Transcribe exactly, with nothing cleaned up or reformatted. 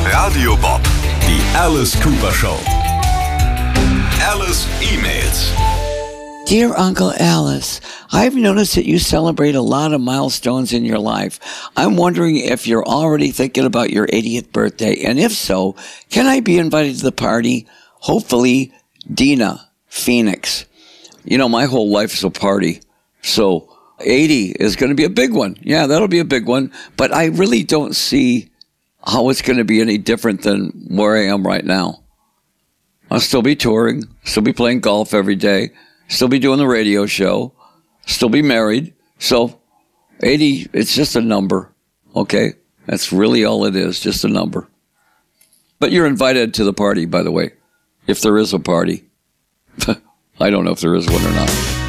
Radio Bob, die Alice Cooper Show. Alice E-Mails. Dear Uncle Alice, I've noticed that you celebrate a lot of milestones in your life. I'm wondering if you're already thinking about your eightieth birthday, and if so, can I be invited to the party? Hopefully, Dina, Phoenix. You know, my whole life is a party, so eighty is going to be a big one. Yeah, that'll be a big one, but I really don't see how it's going to be any different than where I am right now. I'll still be touring, still be playing golf every day, still be doing the radio show, still be married. So eighty, it's just a number, okay? That's really all it is, just a number. But you're invited to the party, by the way, if there is a party. I don't know if there is one or not.